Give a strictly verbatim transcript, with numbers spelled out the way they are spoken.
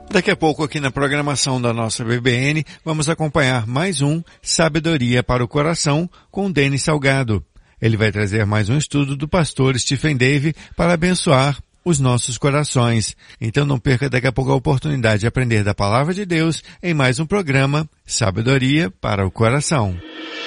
Daqui a pouco, aqui na programação da nossa B B N, vamos acompanhar mais um Sabedoria para o Coração com Denis Salgado. Ele vai trazer mais um estudo do pastor Stephen Davey para abençoar os nossos corações. Então não perca daqui a pouco a oportunidade de aprender da Palavra de Deus em mais um programa Sabedoria para o Coração.